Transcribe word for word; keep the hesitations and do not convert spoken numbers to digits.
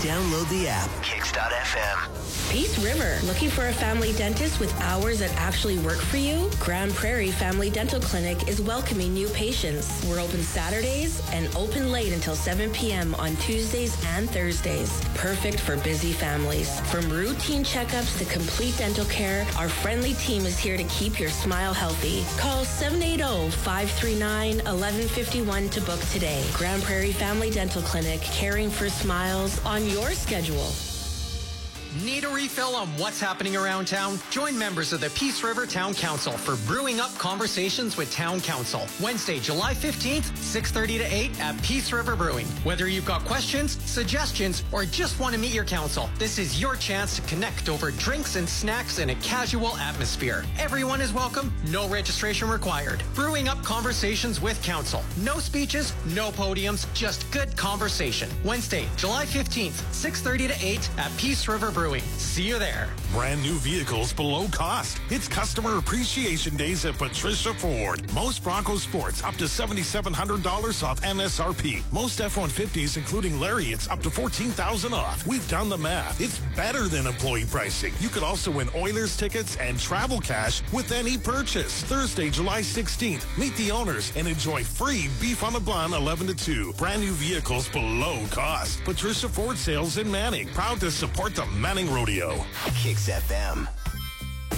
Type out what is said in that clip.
Download the app. Kicks dot F M. Peace River. Looking for a family dentist with hours that actually work for you? Grand Prairie Family Dental Clinic is welcoming new patients. We're open Saturdays and open late until seven p.m. on Tuesdays and Thursdays. Perfect for busy families. From routine checkups to complete dental care, our friendly team is here to keep your smile healthy. Call seven eight zero, five three nine, one one five one to book today. Grand Prairie Family Dental Clinic, caring for smiles on your schedule. Need a refill on what's happening around town? Join members of the Peace River Town Council for Brewing Up Conversations with Town Council. Wednesday, July fifteenth, six thirty to eight at Peace River Brewing. Whether you've got questions, suggestions, or just want to meet your council, this is your chance to connect over drinks and snacks in a casual atmosphere. Everyone is welcome, no registration required. Brewing Up Conversations with Council. No speeches, no podiums, just good conversation. Wednesday, July fifteenth, six thirty to eight at Peace River Brewing. See you there. Brand new vehicles below cost. It's Customer Appreciation Days at Patricia Ford. Most Bronco Sports up to seven thousand seven hundred dollars off M S R P. Most F one fifties, including Lariats, up to fourteen thousand dollars off. We've done the math. It's better than employee pricing. You could also win Oilers tickets and travel cash with any purchase. Thursday, July sixteenth. Meet the owners and enjoy free beef on the bun eleven to two. Brand new vehicles below cost. Patricia Ford Sales in Manning. Proud to support the Manning Rodeo. Kicks F M.